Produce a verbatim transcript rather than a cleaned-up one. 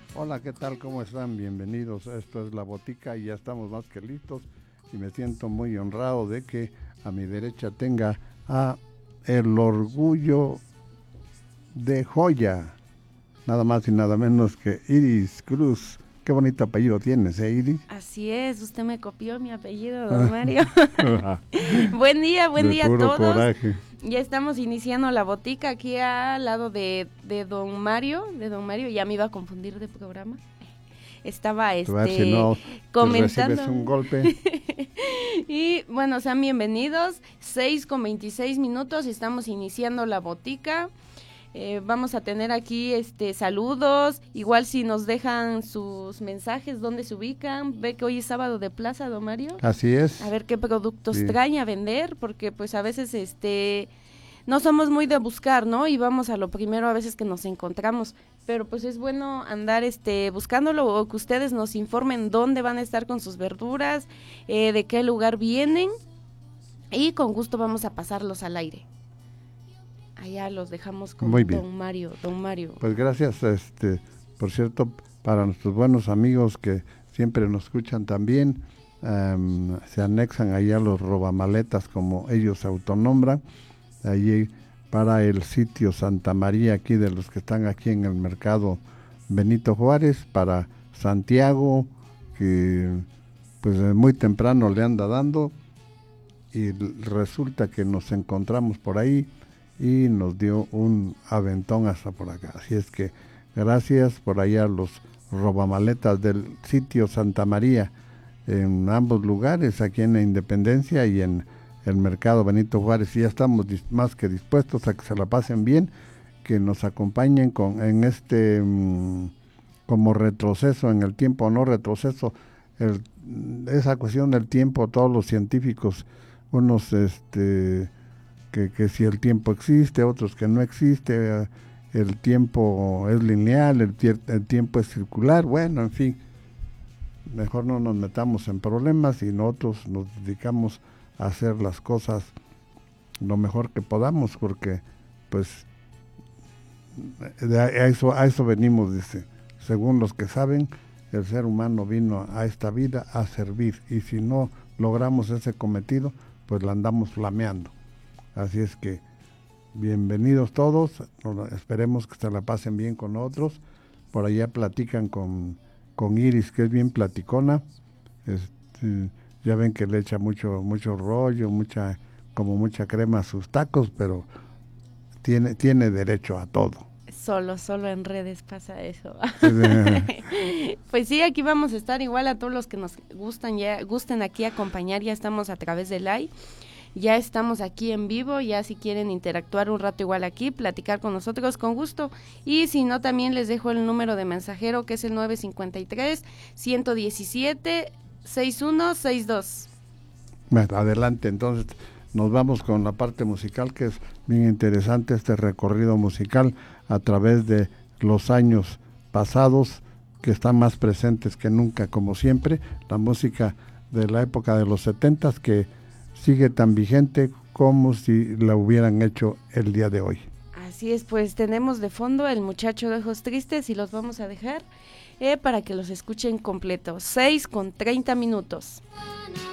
Hola, ¿qué tal? ¿Cómo están? Bienvenidos. Esto es La Botica y ya estamos más que listos y me siento muy honrado de que a mi derecha tenga a el orgullo de Joya, nada más y nada menos que Iris Cruz. Qué bonito apellido tienes, ¿eh, Iris? Así es, usted me copió mi apellido, don Mario. Buen día, buen de día a puro todos. Coraje. Ya estamos iniciando La Botica aquí al lado de, de don Mario, de don Mario, ya me iba a confundir de programa. Estaba este a ver si no comentando. recibes un golpe. Y bueno, sean bienvenidos, seis con veintiséis minutos, estamos iniciando La Botica. Eh, vamos a tener aquí este saludos, igual si nos dejan sus mensajes, dónde se ubican, ve que hoy es sábado de plaza, don Mario. Así es. A ver qué productos Sí. traen a vender, porque pues a veces este no somos muy de buscar, ¿no? Y vamos a lo primero a veces que nos encontramos, pero pues es bueno andar este buscándolo o que ustedes nos informen dónde van a estar con sus verduras, eh, de qué lugar vienen y con gusto vamos a pasarlos al aire. Allá los dejamos con don Mario, don Mario. Pues gracias, este, por cierto, para nuestros buenos amigos que siempre nos escuchan también, um, se anexan allá los robamaletas, como ellos se autonombran, allí para el sitio Santa María, aquí de los que están aquí en el mercado Benito Juárez, para Santiago, que pues muy temprano le anda dando, y resulta que nos encontramos por ahí, y nos dio un aventón hasta por acá. Así es que gracias por allá a los robamaletas del sitio Santa María, en ambos lugares, aquí en la Independencia y en el mercado Benito Juárez. Y ya estamos más que dispuestos a que se la pasen bien, que nos acompañen con en este mmm, como retroceso en el tiempo, no retroceso, el, esa cuestión del tiempo, todos los científicos, unos este Que, que si el tiempo existe, otros que no existe, el tiempo es lineal, el, el tiempo es circular, bueno, en fin, mejor no nos metamos en problemas y nosotros nos dedicamos a hacer las cosas lo mejor que podamos, porque pues a eso, a eso venimos, dice, según los que saben, el ser humano vino a esta vida a servir, y si no logramos ese cometido, pues la andamos flameando. Así es que bienvenidos todos, esperemos que se la pasen bien con nosotros. Por allá platican con, con Iris, que es bien platicona, este, ya ven que le echa mucho mucho rollo, mucha como mucha crema a sus tacos, pero tiene, tiene derecho a todo. Solo, solo en redes pasa eso. Pues sí, aquí vamos a estar igual a todos los que nos gustan ya, gusten aquí acompañar, ya estamos a través de live. Ya estamos aquí en vivo, ya si quieren interactuar un rato igual aquí, platicar con nosotros con gusto, y si no también les dejo el número de mensajero que es el nueve cinco tres, uno uno siete, seis uno seis dos. Bueno, adelante, entonces nos vamos con la parte musical, que es bien interesante este recorrido musical a través de los años pasados, que están más presentes que nunca, como siempre, la música de la época de los setentas, que sigue tan vigente como si la hubieran hecho el día de hoy. Así es, pues tenemos de fondo El Muchacho de Ojos Tristes y los vamos a dejar eh, para que los escuchen completos, seis con treinta minutos.